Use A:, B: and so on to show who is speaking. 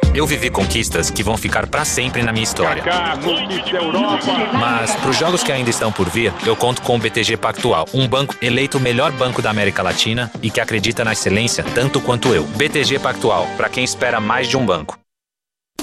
A: Eu vivi conquistas que vão ficar pra sempre na minha história. Mas, pros jogos que ainda estão por vir, eu conto com o BTG Pactual, um banco eleito o melhor banco da América Latina e que acredita na excelência tanto quanto eu. BTG Pactual, pra quem espera mais de um banco.